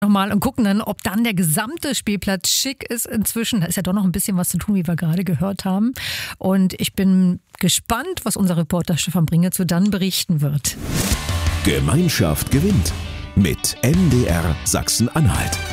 nochmal und gucken dann, ob dann der gesamte Spielplatz schick ist inzwischen. Da ist ja doch noch ein bisschen was zu tun, wie wir gerade gehört haben. Und ich bin gespannt, was unser Reporter Stefan Bringe dann berichten wird. Gemeinschaft gewinnt mit MDR Sachsen-Anhalt.